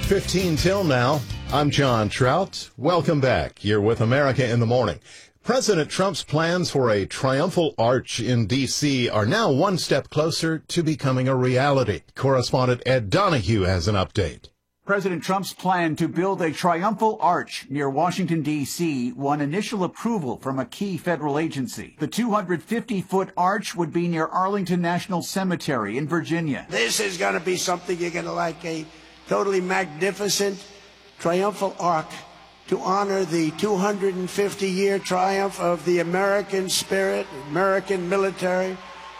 8:15 till now. I'm John Trout. Welcome back. You're with America in the Morning. President Trump's plans for a triumphal arch in D.C. are now one step closer to becoming a reality. Correspondent Ed Donahue has an update. President Trump's plan to build a triumphal arch near Washington, D.C. won initial approval from a key federal agency. The 250-foot arch would be near Arlington National Cemetery in Virginia. This is going to be something you're going to like, a totally magnificent triumphal arch to honor the 250-year triumph of the American spirit, American military,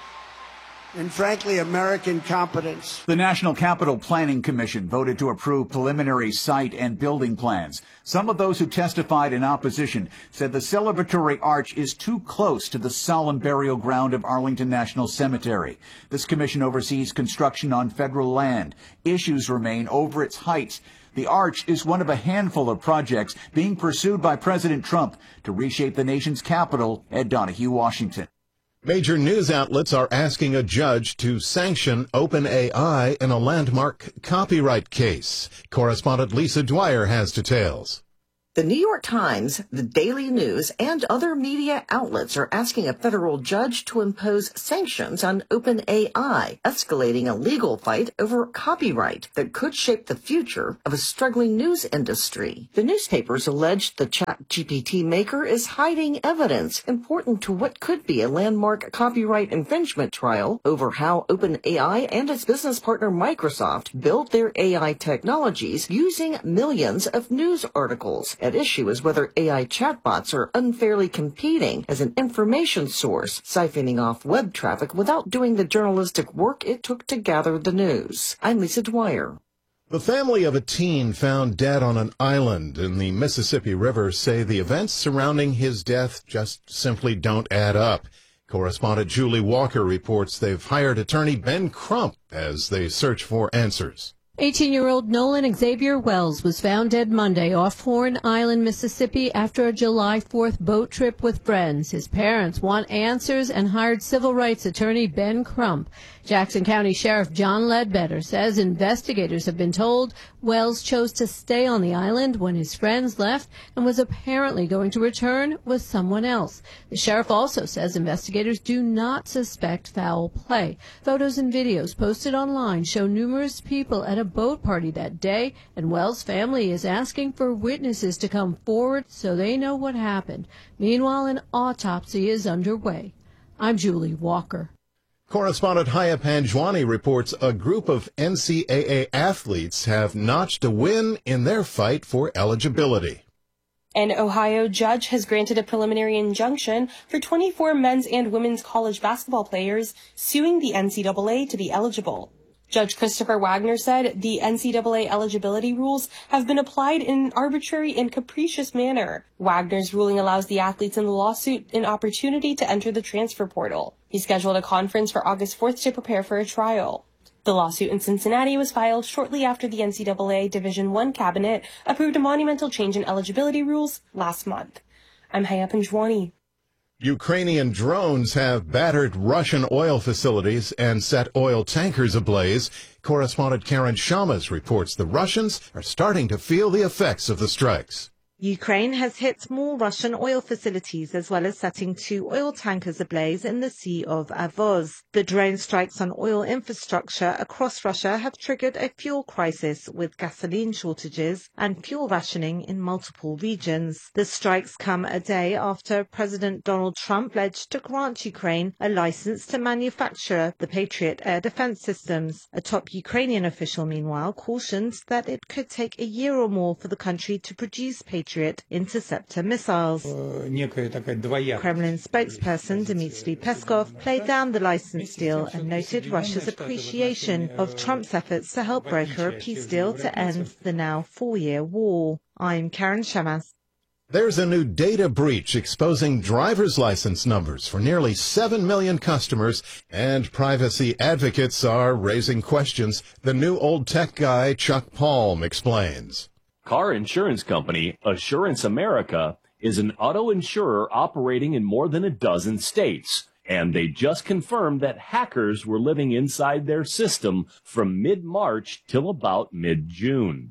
and frankly, American competence. The National Capital Planning Commission voted to approve preliminary site and building plans. Some of those who testified in opposition said the celebratory arch is too close to the solemn burial ground of Arlington National Cemetery. This commission oversees construction on federal land. Issues remain over its height. The arch is one of a handful of projects being pursued by President Trump to reshape the nation's capital at Donahue, Washington. Major news outlets are asking a judge to sanction OpenAI in a landmark copyright case. Correspondent Lisa Dwyer has details. The New York Times, the Daily News, and other media outlets are asking a federal judge to impose sanctions on OpenAI, escalating a legal fight over copyright that could shape the future of a struggling news industry. The newspapers allege the ChatGPT maker is hiding evidence important to what could be a landmark copyright infringement trial over how OpenAI and its business partner Microsoft built their AI technologies using millions of news articles. At issue is whether AI chatbots are unfairly competing as an information source, siphoning off web traffic without doing the journalistic work it took to gather the news. I'm Lisa Dwyer. The family of a teen found dead on an island in the Mississippi River say the events surrounding his death just simply don't add up. Correspondent Julie Walker reports they've hired attorney Ben Crump as they search for answers. 18-year-old Nolan Xavier Wells was found dead Monday off Horn Island, Mississippi, after a July 4th boat trip with friends. His parents want answers and hired civil rights attorney Ben Crump. Jackson County Sheriff John Ledbetter says investigators have been told Wells chose to stay on the island when his friends left and was apparently going to return with someone else. The sheriff also says investigators do not suspect foul play. Photos and videos posted online show numerous people at a boat party that day, and Wells' family is asking for witnesses to come forward so they know what happened. Meanwhile, an autopsy is underway. I'm Julie Walker. Correspondent Haya Panjwani reports a group of NCAA athletes have notched a win in their fight for eligibility. An Ohio judge has granted a preliminary injunction for 24 men's and women's college basketball players suing the NCAA to be eligible. Judge Christopher Wagner said the NCAA eligibility rules have been applied in an arbitrary and capricious manner. Wagner's ruling allows the athletes in the lawsuit an opportunity to enter the transfer portal. He scheduled a conference for August 4th to prepare for a trial. The lawsuit in Cincinnati was filed shortly after the NCAA Division I cabinet approved a monumental change in eligibility rules last month. I'm Haya Panjwani. Ukrainian drones have battered Russian oil facilities and set oil tankers ablaze. Correspondent Karen Shamas reports the Russians are starting to feel the effects of the strikes. Ukraine has hit more Russian oil facilities as well as setting 2 oil tankers ablaze in the Sea of Azov. The drone strikes on oil infrastructure across Russia have triggered a fuel crisis with gasoline shortages and fuel rationing in multiple regions. The strikes come a day after President Donald Trump pledged to grant Ukraine a license to manufacture the Patriot air defense systems. A top Ukrainian official, meanwhile, cautioned that it could take a year or more for the country to produce Patriot interceptor missiles. Kremlin spokesperson Dmitry Peskov played down the license deal and noted Russia's appreciation of Trump's efforts to help broker a peace deal to end the now 4-year war. I'm Karen Shamas. There's a new data breach exposing driver's license numbers for nearly 7 million customers, and privacy advocates are raising questions. The new old tech guy, Chuck Palm, explains. Car insurance company Assurance America is an auto insurer operating in more than a dozen states, and they just confirmed that hackers were living inside their system from mid-March till about mid-June.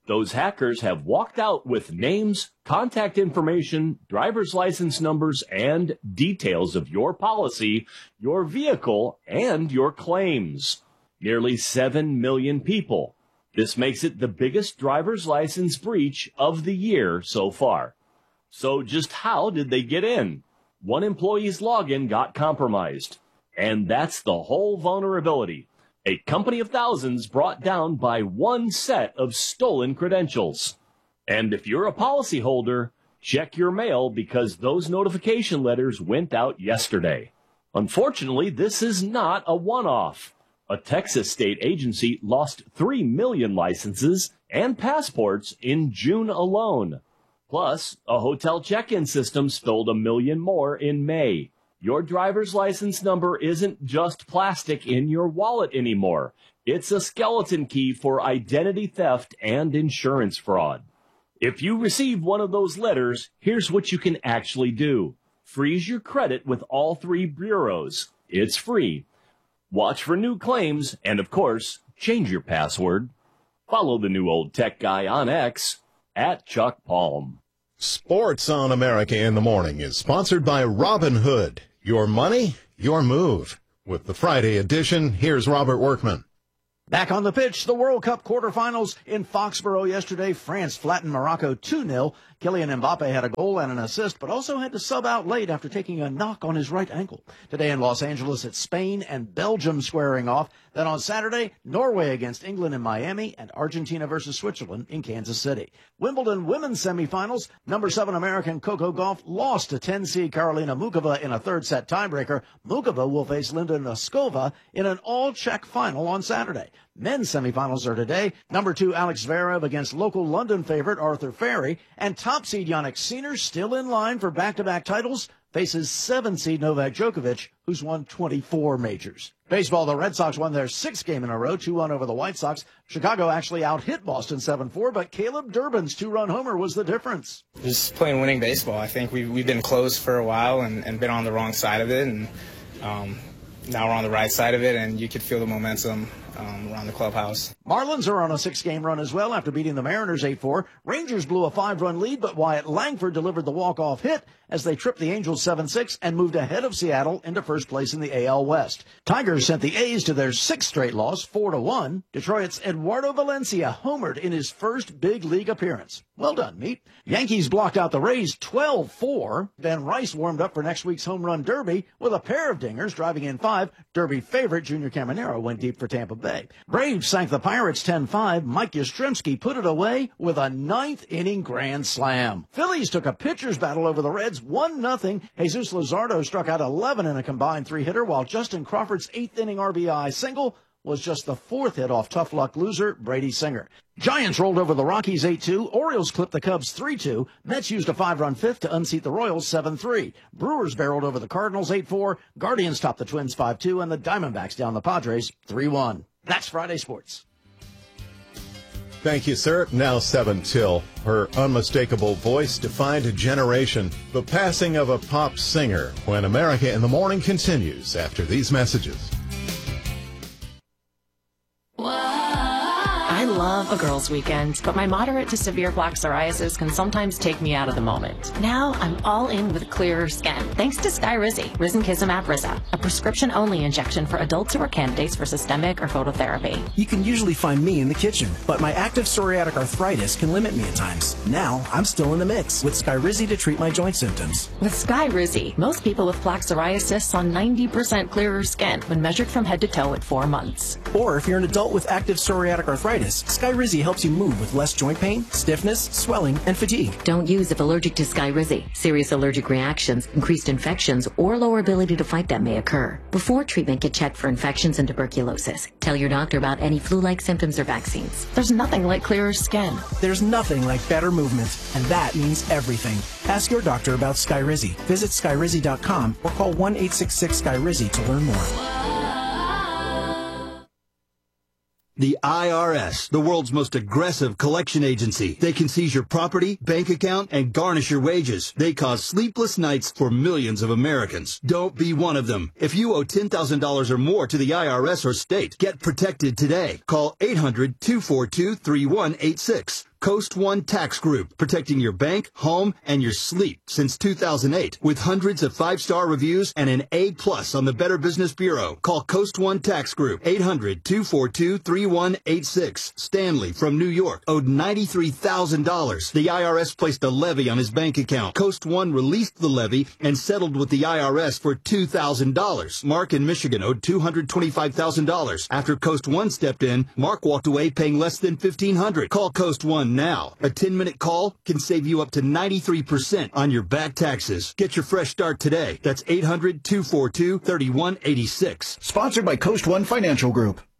Those hackers have walked out with names, contact information, driver's license numbers, and details of your policy, your vehicle, and your claims. Nearly 7 million people. This makes it the biggest driver's license breach of the year so far. So just how did they get in? One employee's login got compromised. And that's the whole vulnerability. A company of thousands brought down by one set of stolen credentials. And if you're a policyholder, check your mail because those notification letters went out yesterday. Unfortunately, this is not a one-off. A Texas state agency lost 3 million licenses and passports in June alone. Plus, a hotel check-in system stole 1 million more in May. Your driver's license number isn't just plastic in your wallet anymore. It's a skeleton key for identity theft and insurance fraud. If you receive one of those letters, here's what you can actually do. Freeze your credit with all 3 bureaus. It's free. Watch for new claims, and of course, change your password. Follow the new old tech guy on X, @ChuckPalm. Sports on America in the Morning is sponsored by Robinhood. Your money, your move. With the Friday edition, here's Robert Workman. Back on the pitch, the World Cup quarterfinals in Foxborough yesterday. France flattened Morocco 2-0. Kylian Mbappe had a goal and an assist, but also had to sub out late after taking a knock on his right ankle. Today in Los Angeles, it's Spain and Belgium squaring off. Then on Saturday, Norway against England in Miami and Argentina versus Switzerland in Kansas City. Wimbledon women's semifinals, number 7 American Coco Gauff lost to 10-seed Karolina Muchova in a third-set tiebreaker. Muchova will face Linda Noskova in an all-Czech final on Saturday. Men's semifinals are today. Number 2 Alex Zverev against local London favorite Arthur Ferry. And top seed Jannik Sinner, still in line for back-to-back titles, faces 7-seed Novak Djokovic, who's won 24 majors. Baseball, the Red Sox won their 6th game in a row, 2-1 over the White Sox. Chicago actually out-hit Boston 7-4, but Caleb Durbin's 2-run homer was the difference. Just playing winning baseball. I think we've been close for a while and been on the wrong side of it, and now we're on the right side of it, and you could feel the momentum around the clubhouse. Marlins are on a 6-game run as well after beating the Mariners 8-4. Rangers blew a 5-run lead, but Wyatt Langford delivered the walk-off hit as they tripped the Angels 7-6 and moved ahead of Seattle into first place in the AL West. Tigers sent the A's to their 6th straight loss, 4-1. Detroit's Eduardo Valencia homered in his first big league appearance. Well done, Meat. Yankees blocked out the Rays 12-4. Ben Rice warmed up for next week's home run derby with a pair of dingers, driving in 5. Derby favorite Junior Caminero went deep for Tampa Bay. Braves sank the Pirates 10-5. Mike Yastrzemski put it away with a 9th-inning grand slam. Phillies took a pitcher's battle over the Reds 1-0. Jesus Luzardo struck out 11 in a combined 3-hitter, while Justin Crawford's 8th-inning RBI single was just the 4th hit off tough luck loser Brady Singer. Giants rolled over the Rockies 8-2. Orioles clipped the Cubs 3-2. Mets used a 5-run fifth to unseat the Royals 7-3. Brewers barreled over the Cardinals 8-4. Guardians topped the Twins 5-2, and the Diamondbacks down the Padres 3-1. That's Friday Sports. Thank you, sir. Now 7 till. Her unmistakable voice defined a generation. The passing of a pop singer when America in the Morning continues after these messages. I love a girls' weekend, but my moderate to severe plaque psoriasis can sometimes take me out of the moment. Now I'm all in with clearer skin, thanks to Skyrizi, Risankizumab Riza, a prescription-only injection for adults who are candidates for systemic or phototherapy. You can usually find me in the kitchen, but my active psoriatic arthritis can limit me at times. Now I'm still in the mix with Skyrizi to treat my joint symptoms. With Skyrizi, most people with plaque psoriasis saw 90% clearer skin when measured from head to toe at 4 months. Or if you're an adult with active psoriatic arthritis, Skyrizi helps you move with less joint pain, stiffness, swelling, and fatigue. Don't use if allergic to Skyrizi. Serious allergic reactions, increased infections, or lower ability to fight them may occur. Before treatment, get checked for infections and tuberculosis. Tell your doctor about any flu-like symptoms or vaccines. There's nothing like clearer skin. There's nothing like better movement, and that means everything. Ask your doctor about Skyrizi. Visit Skyrizi.com or call 1-866-SKYRIZI to learn more. The IRS, the world's most aggressive collection agency. They can seize your property, bank account, and garnish your wages. They cause sleepless nights for millions of Americans. Don't be one of them. If you owe $10,000 or more to the IRS or state, get protected today. Call 800-242-3186. Coast One Tax Group, protecting your bank, home, and your sleep since 2008 with hundreds of 5-star reviews and an A+ on the Better Business Bureau. Call Coast One Tax Group, 800-242-3186. Stanley from New York owed $93,000. The IRS placed a levy on his bank account. Coast One released the levy and settled with the IRS for $2,000. Mark in Michigan owed $225,000. After Coast One stepped in, Mark walked away paying less than $1,500. Call Coast One now. A 10-minute call can save you up to 93% on your back taxes. Get your fresh start today. That's 800-242-3186. Sponsored by Coast One Financial Group.